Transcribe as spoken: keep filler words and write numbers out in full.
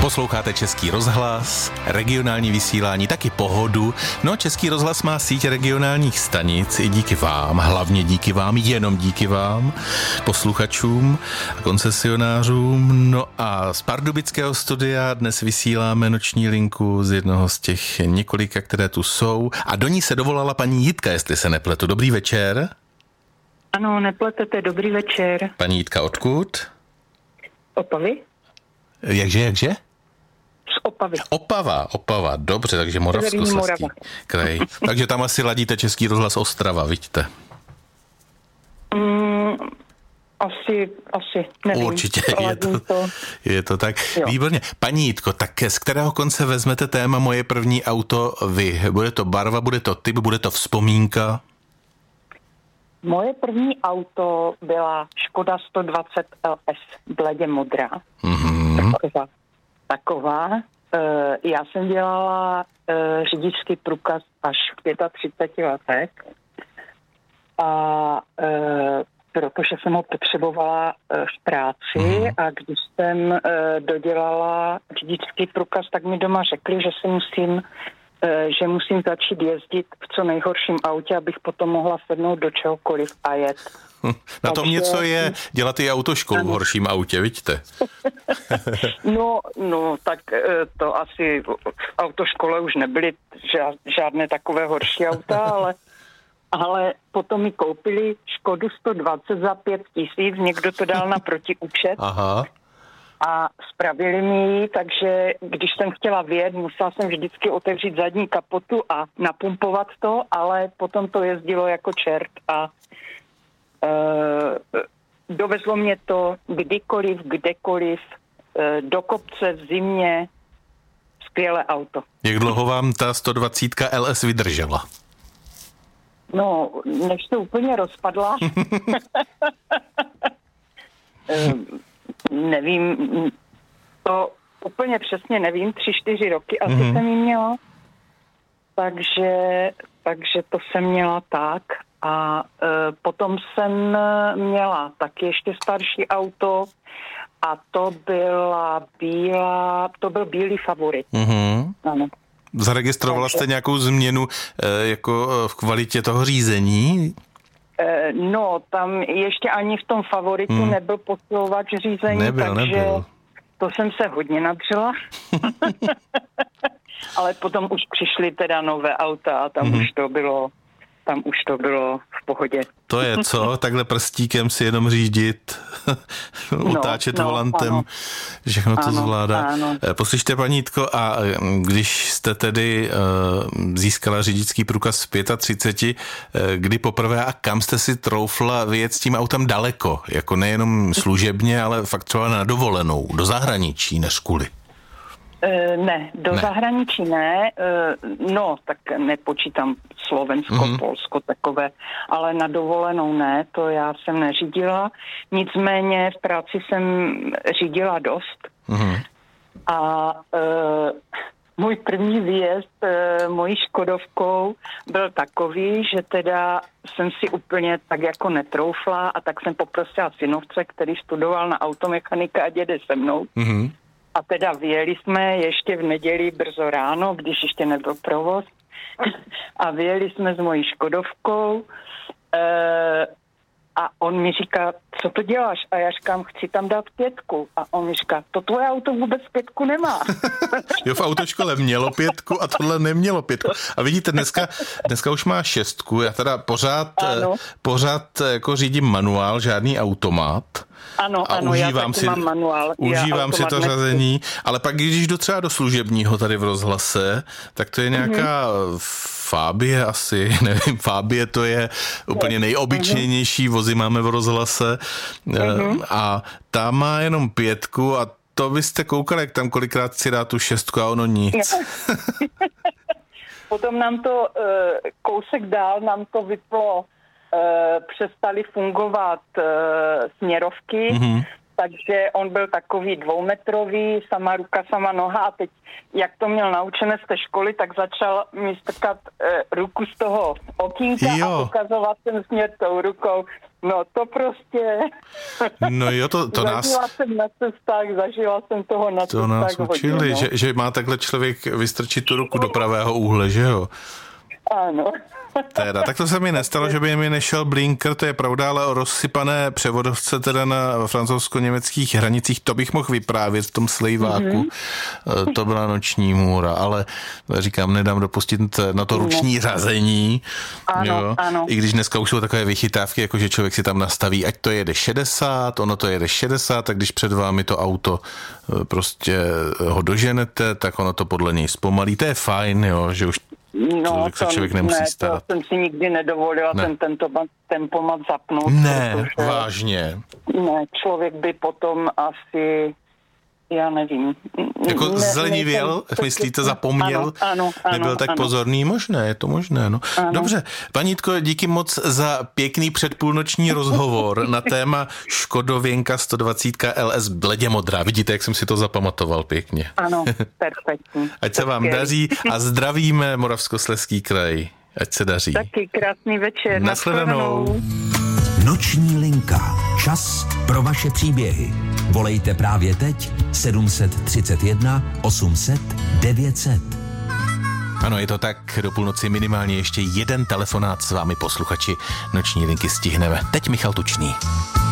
Posloucháte Český rozhlas, regionální vysílání, taky Pohodu. No, Český rozhlas má síť regionálních stanic i díky vám, hlavně díky vám, jenom díky vám, posluchačům a koncesionářům. No a z pardubického studia dnes vysíláme noční linku z jednoho z těch několika, které tu jsou. A do ní se dovolala paní Jitka, jestli se nepletu. Dobrý večer. Ano, nepletete, dobrý večer. Paní Jitka, odkud? Opavy? Jakže, jakže? Z Opavy. Opava, Opava, dobře, takže Moravskoslezský kraj. Takže tam asi ladíte Český rozhlas Ostrava, vidíte? Mm, asi, asi, nevím. Určitě, je to, to. je to tak. Jo. Výborně. Paní Jitko, tak z kterého konce vezmete téma Moje první auto vy? Bude to barva, bude to typ, bude to vzpomínka? Moje první auto byla Škoda sto dvacet L S, bledě modrá. Mm-hmm. Taková. Taková. E, já jsem dělala e, řidičský průkaz až v třiceti pěti letech. A e, protože jsem ho potřebovala e, v práci mm-hmm. a když jsem e, dodělala řidičský průkaz, tak mi doma řekli, že se musím že musím začít jezdit v co nejhorším autě, abych potom mohla sednout do čehokoliv a jet. Na tom Takže... něco je dělat i autoškolu v horším autě, vidíte? no, no, tak to asi v autoškole už nebyly žádné takové horší auta, ale, ale potom mi koupili Škodu sto dvacet za pět tisíc, někdo to dal na protiúčet. Aha. A spravili mi ji, takže když jsem chtěla vyjet, musela jsem vždycky otevřít zadní kapotu a napumpovat to, ale potom to jezdilo jako čert a e, dovezlo mě to kdykoliv, kdekoliv, e, do kopce v zimě, skvělé auto. Jak dlouho vám ta sto dvacet L S vydržela? No, než se úplně rozpadla. e, Nevím, to úplně přesně nevím, tři, čtyři roky asi mm-hmm. jsem ji měla, takže, takže to jsem měla tak a e, potom jsem měla taky ještě starší auto a to byla bílá, to byl bílý Favorit. Mm-hmm. Ano. Zaregistrovala takže... jste nějakou změnu e, jako v kvalitě toho řízení? No, tam ještě ani v tom Favoritu hmm. nebyl posilovač řízení, nebyl, takže nebyl. To jsem se hodně nadřela. Ale potom už přišly teda nové auta a tam hmm. už to bylo tam už to bylo v pohodě. To je co? Takhle prstíkem si jenom řídit, otáčet no, no, volantem, ano. Všechno to ano, zvládá. Ano. Poslyšte, paní Jitko, a když jste tedy uh, získala řidičský průkaz v třiceti pěti, uh, kdy poprvé a kam jste si troufla vyjet s tím autem daleko? Jako nejenom služebně, ale fakt třeba na dovolenou, do zahraničí, než kvůli. Ne, do ne. zahraničí ne, no tak nepočítám Slovensko, mm-hmm. Polsko takové, ale na dovolenou ne, to já jsem neřídila, nicméně v práci jsem řídila dost mm-hmm. a e, můj první výjezd e, mojí Škodovkou byl takový, že teda jsem si úplně tak jako netroufla a tak jsem poprosila synovce, který studoval na automechanika, ať jede se mnou. Mm-hmm. A teda vyjeli jsme ještě v neděli brzo ráno, když ještě nebyl provoz. A vyjeli jsme s mojí Škodovkou e, a on mi říká, co to děláš? A já říkám, chci tam dát pětku. A on mi říká, to tvoje auto vůbec pětku nemá. Jo, v autoškole mělo pětku a tohle nemělo pětku. A vidíte, dneska, dneska už má šestku. Já teda pořád, pořád jako řídím manuál, žádný automat. Ano, a ano, užívám já si, mám manuál. Užívám si to nechci. řazení, ale pak když jdu třeba do služebního tady v rozhlase, tak to je nějaká mm-hmm. Fabie asi, nevím, Fabie to je úplně nejobyčejnější, vozy máme v rozhlase mm-hmm. a ta má jenom pětku a to byste koukali, jak tam kolikrát si dá tu šestku a ono nic. Potom nám to kousek dál nám to vyplo, přestali fungovat směrovky, mm-hmm. takže on byl takový dvoumetrový, sama ruka, sama noha a teď, jak to měl naučené z té školy, tak začal mi strkat eh, ruku z toho okýnka jo. a ukazovat ten směr tou rukou. No to prostě... No jo, to, to nás... Zažila jsem na cestách, zažila jsem toho na cestách. To nás učili, hodně, no. že, že má takhle člověk vystrčit tu ruku do pravého úhle, že jo? Ano. Teda, tak to se mi nestalo, že by mi nešel blinker, to je pravda, ale o rozsypané převodovce teda na francouzsko-německých hranicích, to bych mohl vyprávět v tom slejváku. Mm-hmm. To byla noční můra, ale říkám, nedám dopustit na to ruční no. řazení. Ano, jo. ano. I když dneska už jsou takové vychytávky, jako že člověk si tam nastaví, ať to jede šedesát, ono to jede šedesát, tak když před vámi to auto prostě ho doženete, tak ono to podle něj zpomalí. To je fajn, jo, že už No, se člověk nemusí ne, starat. To jsem si nikdy nedovolila ne. ten tento tempomat zapnout. Ne, protože, vážně. Ne, člověk by potom asi, já nevím. Jako ne, zlenivěl, myslíte, zapomněl? Ano, ano, ano, nebyl tak ano. pozorný? Možné, je to možné, no. Ano. Dobře, paníčko, díky moc za pěkný předpůlnoční rozhovor na téma Škodověnka sto dvacet L S bledě modrá. Vidíte, jak jsem si to zapamatoval pěkně. Ano, perfektní. Ať se vám daří a zdravíme Moravskoslezský kraj. Ať se daří. Taky krásný večer. Nashledanou. Noční linka. Čas pro vaše příběhy. Volejte právě teď sedm set třicet jedna osm set devět set. Ano, je to tak, do půlnoci minimálně ještě jeden telefonát s vámi posluchači Noční linky stihneme. Teď Michal Tučný.